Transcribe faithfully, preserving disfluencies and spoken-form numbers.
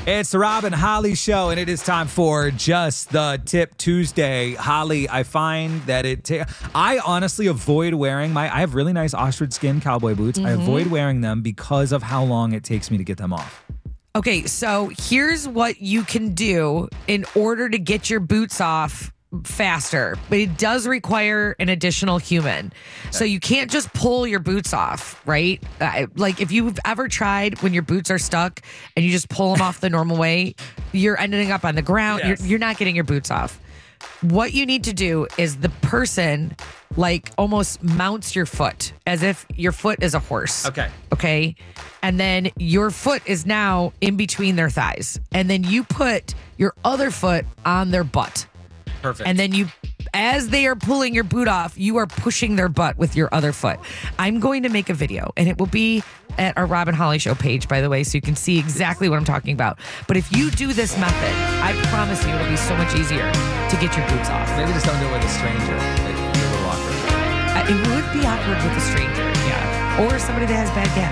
It's the Rob and Holly Show, and it is time for Just the Tip Tuesday. Holly, I find that it... Ta- I honestly avoid wearing my... I have really nice ostrich skin cowboy boots. Mm-hmm. I avoid wearing them because of how long it takes me to get them off. Okay, so here's what you can do in order to get your boots off faster, but it does require an additional human. So you can't just pull your boots off, right? Uh, like if you've ever tried when your boots are stuck and you just pull them off the normal way, you're ending up on the ground. Yes. You're, you're not getting your boots off. What you need to do is the person like almost mounts your foot as if your foot is a horse. Okay. Okay. And then your foot is now in between their thighs. And then you put your other foot on their butt. Perfect. And then you, as they are pulling your boot off, you are pushing their butt with your other foot. I'm going to make a video, and it will be at our Rob and Holly Show page, by the way, so you can see exactly what I'm talking about. But if you do this method, I promise you it'll be so much easier to get your boots off. Maybe just don't do it with a stranger. It'd be a little awkward. Uh, it would be awkward with a stranger, yeah. Or somebody that has bad gas.